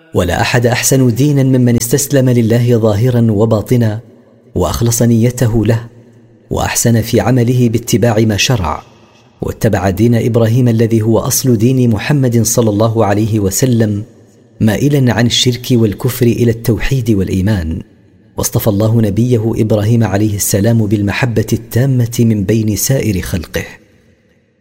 ولا أحد أحسن دينا ممن استسلم لله ظاهرا وباطنا وأخلص نيته له وأحسن في عمله باتباع ما شرع، واتبع دين إبراهيم الذي هو أصل دين محمد صلى الله عليه وسلم، مائلا عن الشرك والكفر إلى التوحيد والإيمان. واصطفى الله نبيه إبراهيم عليه السلام بالمحبة التامة من بين سائر خلقه.